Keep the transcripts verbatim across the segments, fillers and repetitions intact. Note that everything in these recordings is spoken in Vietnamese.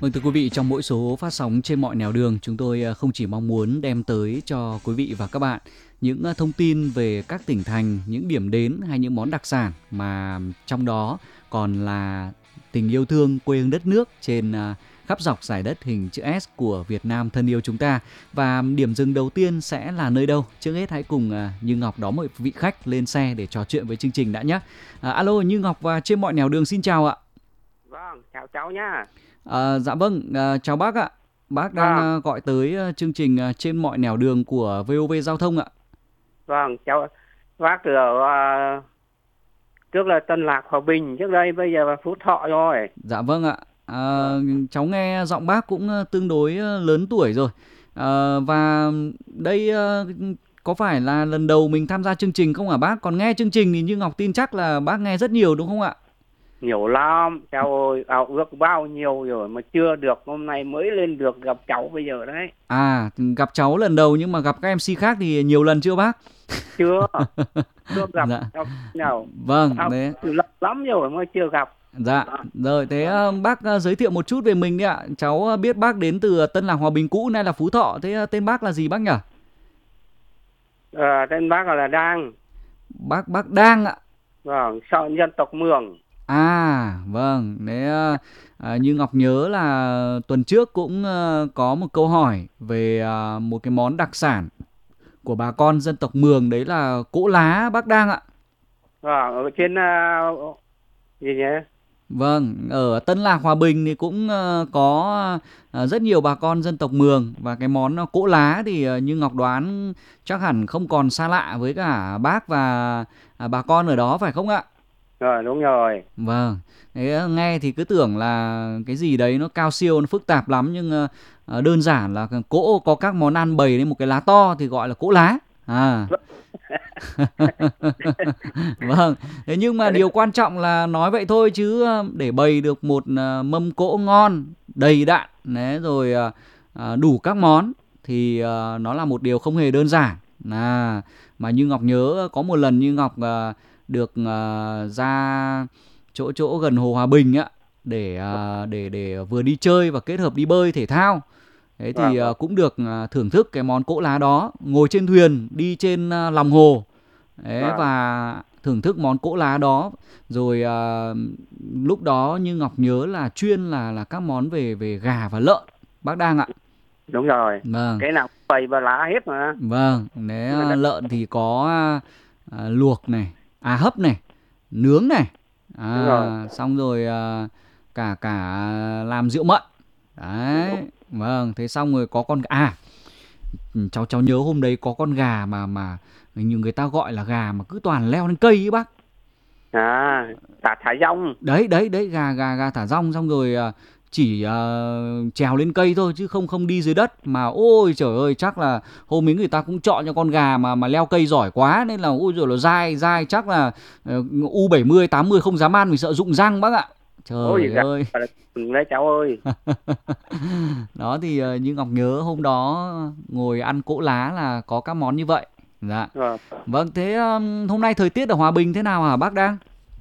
Vâng, thưa quý vị, trong mỗi số phát sóng trên mọi nẻo đường, chúng tôi không chỉ mong muốn đem tới cho quý vị và các bạn những thông tin về các tỉnh thành, những điểm đến hay những món đặc sản, mà trong đó còn là tình yêu thương quê hương đất nước trên khắp dọc dải đất hình chữ S của Việt Nam thân yêu chúng ta. Và điểm dừng đầu tiên sẽ là nơi đâu? Trước hết hãy cùng Như Ngọc đón một vị khách lên xe để trò chuyện với chương trình đã nhé. À, alo, Như Ngọc và trên mọi nẻo đường xin chào ạ. Vâng, chào cháu nhá. À, dạ vâng, à, chào bác ạ. Bác đang Vâng. gọi tới chương trình trên mọi nẻo đường của vê o vê Giao thông ạ. Vâng, cháu bác từ ở uh, trước là Tân Lạc, Hòa Bình, trước đây bây giờ là Phú Thọ rồi. Dạ vâng ạ. À, cháu nghe giọng bác cũng tương đối lớn tuổi rồi. À, và đây có phải là lần đầu mình tham gia chương trình không hả bác? Còn nghe chương trình thì Như Ngọc tin chắc là bác nghe rất nhiều đúng không ạ? Nhiều lắm, cháu ơi, ao ước bao nhiêu rồi mà chưa được, hôm nay mới lên được gặp cháu bây giờ đấy. À, gặp cháu lần đầu nhưng mà gặp các em xê khác thì nhiều lần chưa bác? Chưa, chưa gặp dạ. cháu nào. Vâng, Ao đấy. lắm, lắm rồi mới chưa gặp. Dạ, rồi thế bác giới thiệu một chút về mình đi ạ. Cháu biết bác đến từ Tân Lạc Hòa Bình cũ, nay là Phú Thọ. Thế tên bác là gì bác nhỉ? À, tên bác là Đang. Bác bác Đang ạ. Vâng, sợ dân tộc Mường. À, vâng. Đấy, à, Như Ngọc nhớ là tuần trước cũng có một câu hỏi về à, một cái món đặc sản của bà con dân tộc Mường, đấy là cỗ lá bác Đang ạ. Vâng, ở trên uh, gì nhỉ? Vâng, ở Tân Lạc Hòa Bình thì cũng uh, có uh, rất nhiều bà con dân tộc Mường. Và cái món uh, cỗ lá thì uh, Như Ngọc đoán chắc hẳn không còn xa lạ với cả bác và uh, bà con ở đó phải không ạ? Rồi, đúng rồi. Vâng, thế uh, nghe thì cứ tưởng là cái gì đấy nó cao siêu, nó phức tạp lắm. Nhưng uh, uh, đơn giản là cỗ có các món ăn bày lên một cái lá to thì gọi là cỗ lá. À. Vâng, thế nhưng mà điều quan trọng là nói vậy thôi, chứ để bày được một mâm cỗ ngon đầy đặn đấy, rồi đủ các món thì nó là một điều không hề đơn giản. À, mà Như Ngọc nhớ có một lần Như Ngọc được ra chỗ chỗ gần Hồ Hòa Bình á, để để để vừa đi chơi và kết hợp đi bơi thể thao. Thế thì Vâng, vâng. cũng được thưởng thức cái món cỗ lá đó, ngồi trên thuyền đi trên lòng hồ. Đấy, Vâng. và thưởng thức món cỗ lá đó. Rồi à, lúc đó Như Ngọc nhớ là chuyên là là các món về về gà và lợn bác Đang ạ. Đúng rồi. Vâng. Cái nào bày và lá hết mà. Vâng, đấy, lợn thì có à, luộc này, à hấp này, nướng này, à, rồi. xong rồi à, cả cả làm rượu mận. Đấy. Vâng, thế xong rồi có con à cháu cháu nhớ hôm đấy có con gà mà mà như người ta gọi là gà mà cứ toàn leo lên cây ấy bác. À, thả thả rong. Đấy đấy đấy, gà gà gà thả rong, xong rồi chỉ uh, trèo lên cây thôi chứ không không đi dưới đất. Mà ôi trời ơi, chắc là hôm ấy người ta cũng chọn cho con gà mà mà leo cây giỏi quá nên là ôi rồi nó dai dai, chắc là uh, U bảy mươi tám mươi không dám ăn vì sợ rụng răng bác ạ. Trời Ôi, ơi. đấy cháu ơi. Đó thì uh, Như Ngọc nhớ hôm đó ngồi ăn cỗ lá là có các món như vậy. Dạ. Rồi. Vâng, thế um, hôm nay thời tiết ở Hòa Bình thế nào hả bác Đang?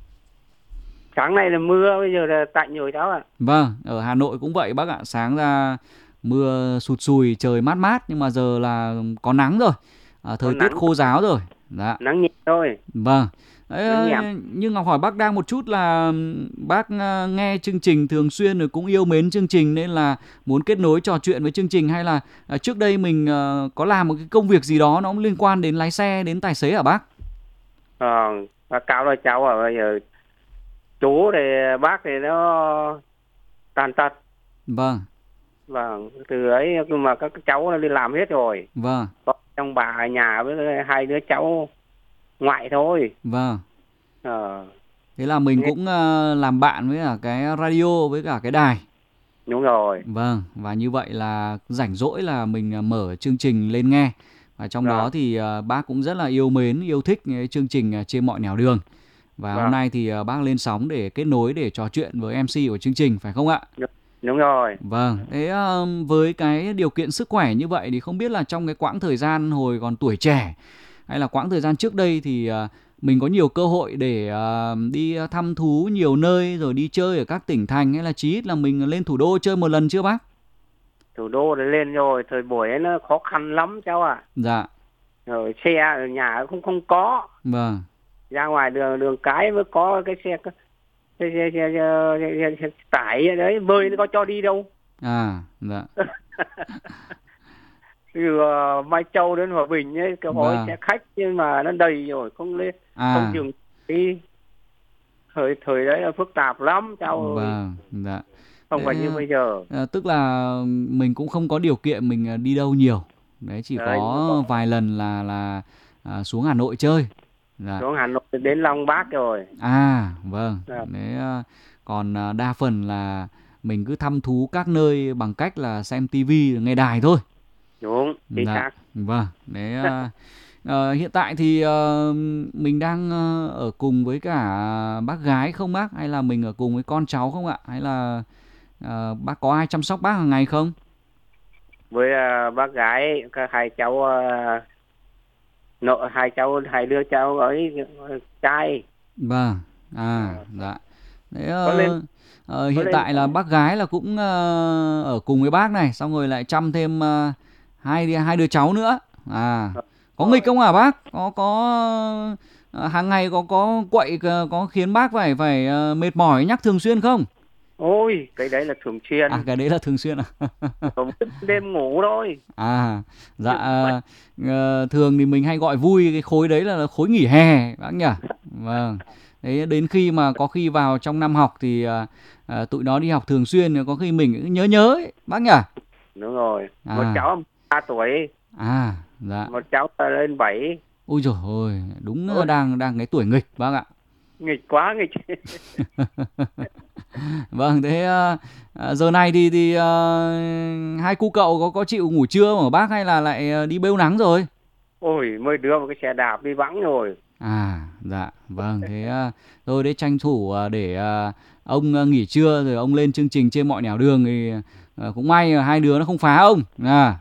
Sáng nay là mưa, bây giờ là tạnh rồi cháu ạ. Vâng, ở Hà Nội cũng vậy bác ạ. Sáng ra mưa sụt sùi, trời mát mát, nhưng mà giờ là có nắng rồi, à, thời tiết khô ráo rồi. Dạ. Nắng nhẹ thôi. Vâng. Đấy, như Ngọc hỏi bác Đang một chút là bác nghe chương trình thường xuyên rồi cũng yêu mến chương trình nên là muốn kết nối trò chuyện với chương trình, hay là trước đây mình có làm một cái công việc gì đó nó liên quan đến lái xe, đến tài xế hả bác? Ờ, bác cao rồi cháu à, bây giờ chú thì bác thì nó tàn tật. Vâng. Vâng, từ ấy nhưng mà các cháu nó đi làm hết rồi. Vâng. Có trong bà ở nhà với hai đứa cháu ngoại thôi. Vâng. Ờ. Thế là mình cũng uh, làm bạn với cả cái radio, với cả cái đài. Đúng rồi. Vâng, và như vậy là rảnh rỗi là mình mở chương trình lên nghe. Và trong vâng. đó thì uh, bác cũng rất là yêu mến, yêu thích cái chương trình uh, trên mọi nẻo đường. Và vâng. hôm nay thì uh, bác lên sóng để kết nối, để trò chuyện với em xê của chương trình, phải không ạ? Đúng rồi. Vâng, thế uh, với cái điều kiện sức khỏe như vậy thì không biết là trong cái quãng thời gian hồi còn tuổi trẻ, hay là quãng thời gian trước đây thì uh, mình có nhiều cơ hội để uh, đi thăm thú nhiều nơi rồi đi chơi ở các tỉnh thành, hay là chí ít là mình lên thủ đô chơi một lần chưa bác? Thủ đô đã lên rồi, thời buổi ấy nó khó khăn lắm cháu ạ. Dạ. Rồi xe ở nhà cũng không có. Vâng. Ra ngoài đường đường cái mới có cái xe xe xe, xe, xe, xe, xe, xe tải đấy, bơi nó có cho đi đâu. À, dạ. Từ uh, Mai Châu đến Hòa Bình ấy, cái gói Vâng. xe khách nhưng mà nó đầy rồi, không lên, À. không dừng đi. Thời thời đấy là phức tạp lắm cháu ơi. Vâng, dạ. Không Thế, phải như bây giờ. à, tức là mình cũng không có điều kiện mình đi đâu nhiều. Đấy, chỉ Đấy, có vài lần là là à, xuống Hà Nội chơi. Dạ. xuống Hà Nội đến Lăng Bác rồi. À, vâng. Dạ. Đấy, à, còn à, đa phần là mình cứ thăm thú các nơi bằng cách là xem tivi, nghe đài thôi. Đúng, chính Dạ. xác. Vâng, đấy. À, à, hiện tại thì à, mình đang à, ở cùng với cả bác gái không bác? Hay là mình ở cùng với con cháu không ạ? Hay là à, bác có ai chăm sóc bác hàng ngày không? Với uh, bác gái, các hai cháu uh, nợ hai cháu hai đứa cháu ấy uh, trai. Vâng. À, dạ. Đấy, Có lên, uh, uh, hiện lên. tại là bác gái là cũng uh, ở cùng với bác này, xong rồi lại chăm thêm uh, hai hai đứa cháu nữa. À, có nghịch không hả bác? Có có uh, hàng ngày có có quậy, uh, có khiến bác phải phải uh, mệt mỏi nhắc thường xuyên không? Ôi, cái đấy là thường xuyên. À, cái đấy là thường xuyên à? Không đêm ngủ thôi. À, dạ. uh, thường thì mình hay gọi vui cái khối đấy là khối nghỉ hè bác nhỉ? Vâng. Đấy, đến khi mà có khi vào trong năm học thì uh, uh, tụi nó đi học thường xuyên, có khi mình cũng nhớ nhớ ấy, bác nhỉ? Đúng rồi. À. Một cháu ba tuổi. À, dạ. Một cháu lên bảy. Ôi trời ơi, đúng. Ôi, đang đang cái tuổi nghịch bác ạ. nghịch quá nghịch. Vâng, thế uh, giờ này thì thì uh, hai cu cậu có có chịu ngủ trưa mà bác, hay là lại đi bêu nắng rồi? Ôi, mới đưa một cái xe đạp đi vắng rồi. À, dạ, vâng. Thế uh, tôi đấy tranh thủ uh, để uh, ông uh, nghỉ trưa rồi ông lên chương trình Trên Mọi Nẻo Đường thì uh, cũng may hai đứa nó không phá ông. À.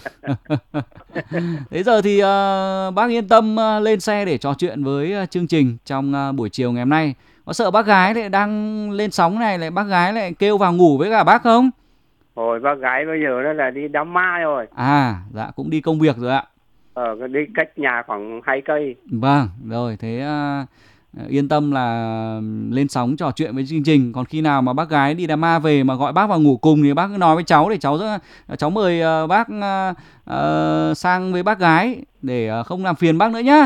Thế giờ thì uh, bác yên tâm uh, lên xe để trò chuyện với uh, chương trình trong uh, buổi chiều ngày hôm nay. Có sợ bác gái lại đang lên sóng này lại bác gái lại kêu vào ngủ với cả bác không? Hồi bác gái bây giờ nó là đi đám ma rồi. À, dạ, cũng đi công việc rồi ạ. Ờ, đi cách nhà khoảng hai cây. Vâng, rồi thế uh, yên tâm là lên sóng trò chuyện với chương trình. Còn khi nào mà bác gái đi đám ma về mà gọi bác vào ngủ cùng thì bác cứ nói với cháu để cháu cháu mời uh, bác uh, uh, sang với bác gái để uh, không làm phiền bác nữa nhá.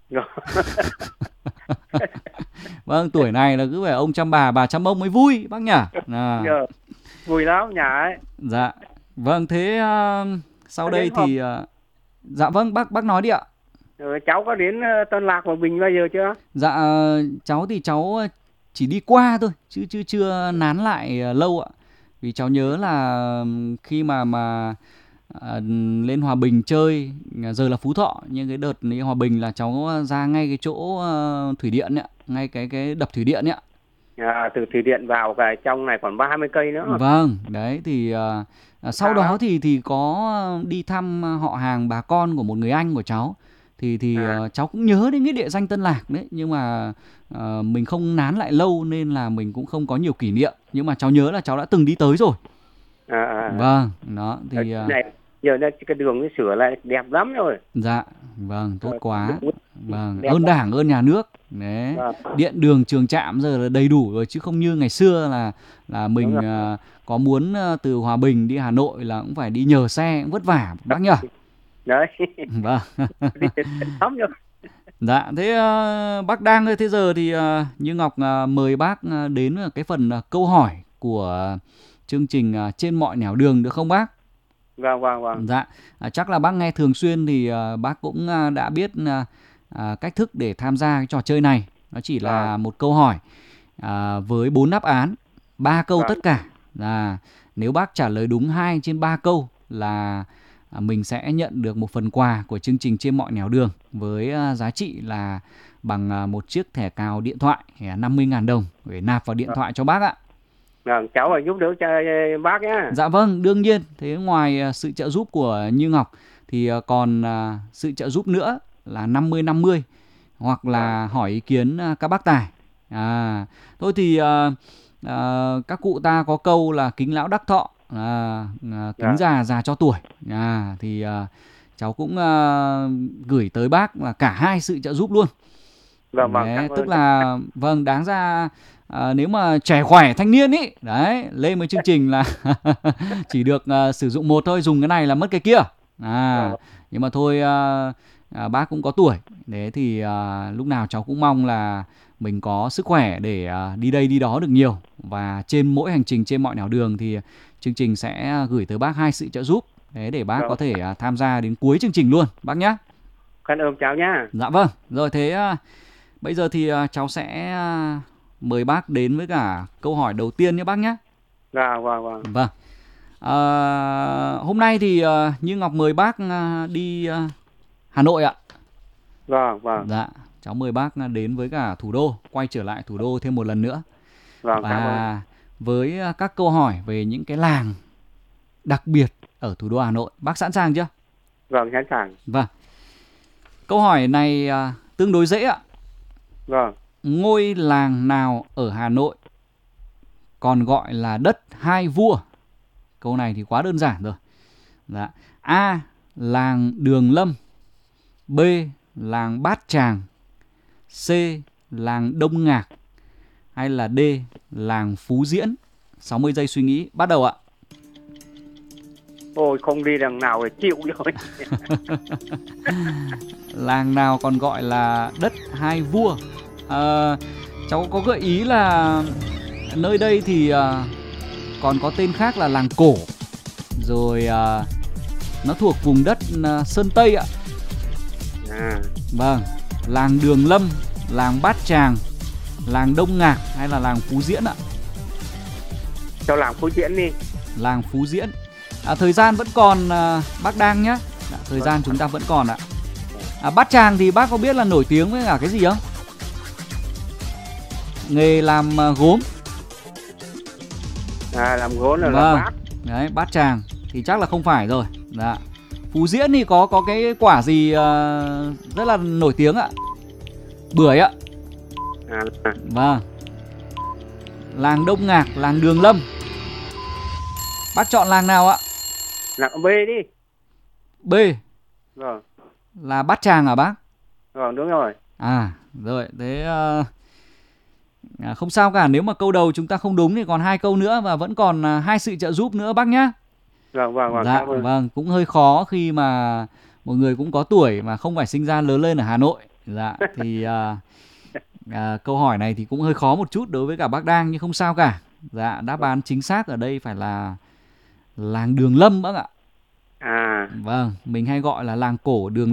Vâng, tuổi này là cứ phải ông chăm bà, bà chăm ông mới vui bác nhỉ. À. Giờ, vui lắm nhà ấy. Dạ, vâng. Thế uh, sau đây thì uh, dạ vâng, bác bác nói đi ạ. Ừ, cháu có đến Tân Lạc Hòa Bình bao giờ chưa? Dạ, cháu thì cháu chỉ đi qua thôi, chứ chứ chưa nán lại lâu ạ. Vì cháu nhớ là khi mà mà à, lên Hòa Bình chơi, giờ là Phú Thọ, nhưng cái đợt đi Hòa Bình là cháu ra ngay cái chỗ uh, thủy điện ạ, ngay cái cái đập thủy điện ạ. À, từ thủy điện vào cái trong này còn ba mươi cây nữa. Vâng, đấy thì uh, sau à, đó thì thì có đi thăm họ hàng bà con của một người anh của cháu. Thì thì à. uh, cháu cũng nhớ đến cái địa danh Tân Lạc đấy, nhưng mà uh, mình không nán lại lâu nên là mình cũng không có nhiều kỷ niệm, nhưng mà cháu nhớ là cháu đã từng đi tới rồi. À, à. Vâng, đó thì uh... này, giờ này cái đường nó sửa lại đẹp lắm rồi. Dạ, vâng, tốt quá. Vâng, ơn Đảng, ơn nhà nước. Đấy. À. Điện đường trường trạm giờ là đầy đủ rồi, chứ không như ngày xưa là là mình uh, có muốn uh, từ Hòa Bình đi Hà Nội là cũng phải đi nhờ xe, cũng vất vả bác nhỉ. Đấy. Vâng. Dạ, thế uh, bác đang thế giờ thì uh, Như Ngọc uh, mời bác uh, đến cái phần uh, câu hỏi của uh, chương trình uh, Trên Mọi Nẻo Đường được không bác? Vâng, vâng, vâng. Dạ, à, chắc là bác nghe thường xuyên thì uh, bác cũng uh, đã biết uh, uh, cách thức để tham gia cái trò chơi này. Nó chỉ là à. một câu hỏi uh, với bốn đáp án, ba câu à. tất cả. Là nếu bác trả lời đúng hai trên ba câu là uh, mình sẽ nhận được một phần quà của chương trình Trên Mọi Nẻo Đường với uh, giá trị là bằng uh, một chiếc thẻ cào điện thoại năm mươi nghìn đồng để nạp vào điện à. thoại cho bác ạ. Vâng, cháu phải giúp đỡ cho bác nhé. Dạ vâng, đương nhiên. Thế ngoài sự trợ giúp của Như Ngọc thì còn sự trợ giúp nữa là năm mươi năm mươi. hoặc là hỏi ý kiến à, các bác tài. À, thôi thì à, à, các cụ ta có câu là kính lão đắc thọ, à, à, kính Dạ. già già cho tuổi. À, thì à, cháu cũng à, gửi tới bác là cả hai sự trợ giúp luôn. Vâng, vâng, Đấy, cảm tức ơn. là vâng, đáng ra à, nếu mà trẻ khỏe thanh niên ý đấy lên với chương trình là chỉ được à, sử dụng một thôi, dùng cái này là mất cái kia. Vâng, À, vâng. nhưng mà thôi à, à, bác cũng có tuổi, thế thì à, lúc nào cháu cũng mong là mình có sức khỏe để à, đi đây đi đó được nhiều, và trên mỗi hành trình trên mọi nẻo đường thì chương trình sẽ gửi tới bác hai sự trợ giúp, thế để bác Vâng. có thể à, tham gia đến cuối chương trình luôn bác nhé. Cảm ơn cháu nhá. Dạ vâng, rồi thế à, bây giờ thì à, cháu sẽ à, mời bác đến với cả câu hỏi đầu tiên nhé bác nhé. Vâng, vâng, vâng. Vâng. À, hôm nay thì à, Như Ngọc mời bác à, đi à, Hà Nội ạ. Vâng, vâng. Dạ, cháu mời bác đến với cả thủ đô, quay trở lại thủ đô thêm một lần nữa. Vâng, cảm ơn. Và với à, các câu hỏi về những cái làng đặc biệt ở thủ đô Hà Nội, bác sẵn sàng chưa? Vâng, sẵn sàng. Vâng. Câu hỏi này à, tương đối dễ ạ. Vâng. Ngôi làng nào ở Hà Nội còn gọi là đất hai vua? Câu này thì quá đơn giản rồi. Dạ. A. Làng Đường Lâm. B. Làng Bát Tràng. C. Làng Đông Ngạc. Hay là D. Làng Phú Diễn? sáu mươi giây suy nghĩ, bắt đầu ạ. Ôi, không đi đằng nào để chịu rồi. Làng nào còn gọi là đất hai vua? À, cháu có gợi ý là nơi đây thì à, còn có tên khác là làng cổ. Rồi à, nó thuộc vùng đất à, Sơn Tây ạ. À, Vâng, làng Đường Lâm, làng Bát Tràng, làng Đông Ngạc hay là làng Phú Diễn ạ? cho làm Phú Diễn đi. Làng Phú Diễn. À, thời gian vẫn còn à, bác đang nhé. Dạ, thời gian chúng ta vẫn còn ạ. À, Bát Tràng thì bác có biết là nổi tiếng với cả cái gì không? Nghề làm à, gốm. À, làm gốm là Vâng. làm bát. Đấy, Bát Tràng thì chắc là không phải rồi. Dạ. Phú Diễn thì có có cái quả gì à, rất là nổi tiếng ạ? Bưởi ạ. À, à, Vâng. Làng Đông Ngạc, làng Đường Lâm. Bác chọn làng nào ạ? làm B đi. B Vâng, là Bát Tràng à bác? vâng, đúng rồi. À, rồi, thế à, à, không sao cả, nếu mà câu đầu chúng ta không đúng thì còn hai câu nữa và vẫn còn à, hai sự trợ giúp nữa bác nhá. Vâng, vâng, vâng, Dạ, cảm ơn. vâng, cũng hơi khó khi mà một người cũng có tuổi mà không phải sinh ra lớn lên ở Hà Nội. Dạ, thì à, à, câu hỏi này thì cũng hơi khó một chút đối với cả bác Đang, nhưng không sao cả. Dạ, đáp án chính xác ở đây phải là làng Đường Lâm bác ạ. À. Vâng, mình hay gọi là làng cổ Đường